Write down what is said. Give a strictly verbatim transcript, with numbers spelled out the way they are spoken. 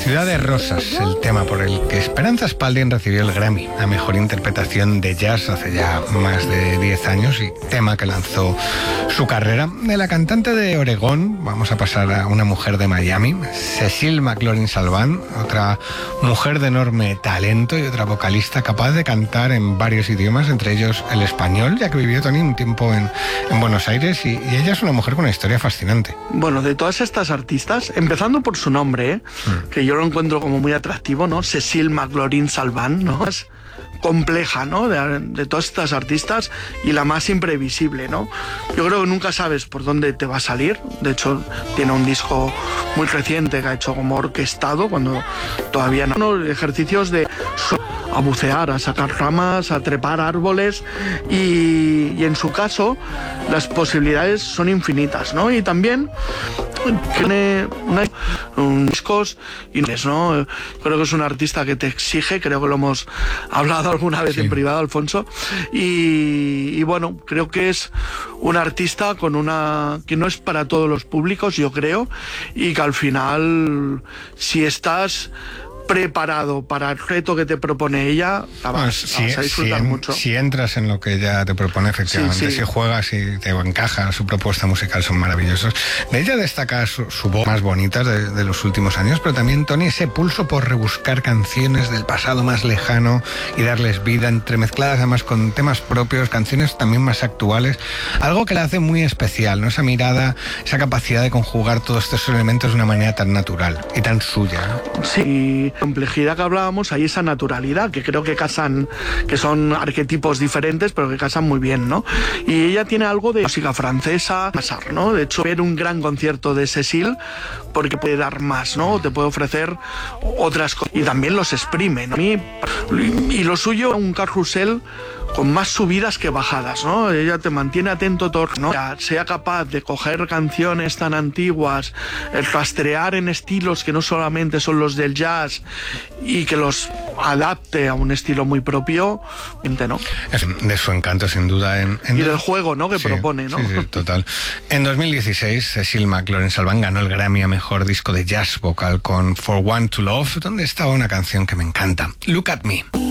Ciudad de Rosas, el tema por el que Esperanza Spalding recibió el Grammy a Mejor Interpretación de Jazz hace ya más de diez años y tema que lanzó su carrera. De la cantante de Oregón vamos a pasar a una mujer de Miami, Cecile McLaurin-Salvant, otra mujer de enorme talento y otra vocalista capaz de cantar en varios idiomas, entre ellos el español, ya que vivió Tony un tiempo en, en Buenos Aires y, y ella es una mujer con una historia fascinante. Bueno, de todas estas artistas, empezando por su nombre, ¿eh? mm. que yo lo encuentro como muy atractivo, ¿no? Cecile McLaurin-Salvant, ¿no? Es compleja, ¿no? De, de todas estas artistas y la más imprevisible, ¿no? Yo creo que nunca sabes por dónde te va a salir. De hecho, tiene un disco muy reciente que ha hecho como orquestado, cuando todavía no... Ejercicios de... a bucear, a sacar ramas, a trepar árboles y, y en su caso las posibilidades son infinitas, ¿no? Y también tiene una, un discos y ¿no? Creo que es un artista que te exige, creo que lo hemos hablado alguna vez sí. en privado, Alfonso, y, y bueno, creo que es un artista con una que no es para todos los públicos, yo creo, y que al final si estás preparado para el reto que te propone ella, la vas, pues si, vas a disfrutar si en, mucho. Si entras en lo que ella te propone, efectivamente, sí, sí. si juegas y te encaja, su propuesta musical son maravillosos. De ella destaca su, su voz más bonita de, de los últimos años, pero también, Tony, ese pulso por rebuscar canciones del pasado más lejano y darles vida, entremezcladas además con temas propios, canciones también más actuales, algo que la hace muy especial, ¿no? Esa mirada, esa capacidad de conjugar todos estos elementos de una manera tan natural y tan suya, ¿no? Sí, complejidad que hablábamos, hay esa naturalidad que creo que casan, que son arquetipos diferentes, pero que casan muy bien, ¿no? Y ella tiene algo de música francesa, ¿no? De hecho, ver un gran concierto de Cecile, porque puede dar más, ¿no? Te puede ofrecer otras cosas y también los exprime, ¿no? Y lo suyo, un carrusel con más subidas que bajadas, ¿no? Ella te mantiene atento todo, ¿no? Sea capaz de coger canciones tan antiguas, el rastrear en estilos que no solamente son los del jazz y que los adapte a un estilo muy propio, ¿no? Es de su encanto, sin duda. En, en y del juego, ¿no? Que sí, propone, ¿no? Sí, sí, total. En dos mil dieciséis, Cecile McLaurin-Salvant ganó el Grammy a Mejor Disco de Jazz Vocal con For One to Love, donde estaba una canción que me encanta, Look at Me.